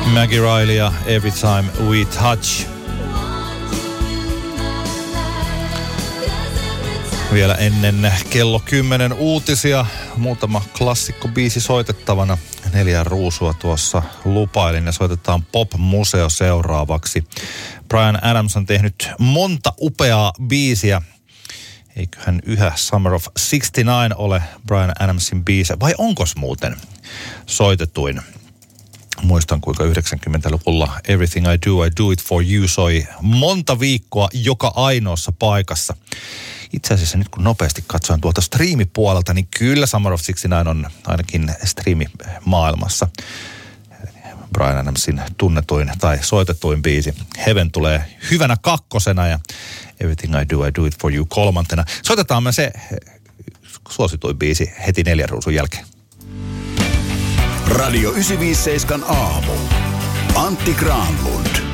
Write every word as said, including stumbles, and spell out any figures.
Maggie Riley ja Every Time We Touch. Vielä ennen kello kymmenen uutisia. Muutama klassikkobiisi soitettavana. Neljä ruusua tuossa lupailin ja soitetaan Pop-museo seuraavaksi. Bryan Adams on tehnyt monta upeaa biisiä. Eiköhän yhä Summer of sixty-nine ole Bryan Adamsin biisi, vai onkos muuten soitetuin? Muistan, kuinka yhdeksänkymmentäluvulla Everything I Do, I Do It For You soi monta viikkoa joka ainoassa paikassa. Itse asiassa nyt kun nopeasti katsoin tuolta striimipuolelta, niin kyllä Summer of sixty-nine on ainakin striimimaailmassa Bryan Adamsin tunnetuin tai soitetuin biisi. Heaven tulee hyvänä kakkosena ja Everything I Do, I Do It For You kolmantena. Soitetaan me se suosituin biisi heti neljän ruusun jälkeen. Radio yhdeksänsataaviisikymmentäseitsemän aamu. Antti Granlund.